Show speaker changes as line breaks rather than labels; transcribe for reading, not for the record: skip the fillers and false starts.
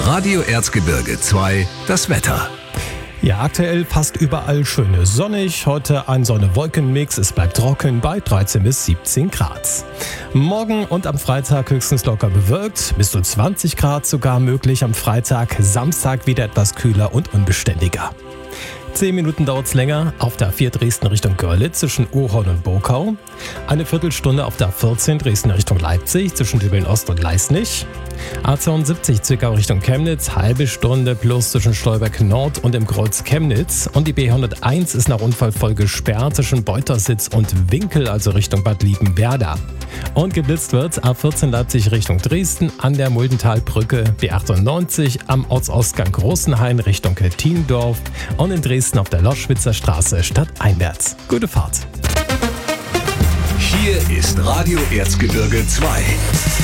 Radio Erzgebirge 2, das Wetter.
Ja, aktuell fast überall schön sonnig. Heute ein Sonne-Wolken-Mix. Es bleibt trocken bei 13 bis 17 Grad. Morgen und am Freitag höchstens locker bewölkt. Bis zu 20 Grad sogar möglich am Freitag. Samstag wieder etwas kühler und unbeständiger. 10 Minuten dauert es länger auf der A4 Dresden Richtung Görlitz zwischen Ohorn und Bokau. Eine Viertelstunde auf der A14 Dresden Richtung Leipzig zwischen Dübeln Ost und Leisnig. A72 Zwickau Richtung Chemnitz, halbe Stunde plus zwischen Stolberg Nord und dem Kreuz Chemnitz. Und die B101 ist nach Unfall voll gesperrt zwischen Beutersitz und Winkel, also Richtung Bad Liebenwerda. Und geblitzt wird A14 Leipzig Richtung Dresden an der Muldentalbrücke, B98 am Ortsausgang Großenhain Richtung Tiendorf und in Dresden auf der Loschwitzer Straße stadteinwärts. Gute Fahrt!
Hier ist Radio Erzgebirge 2.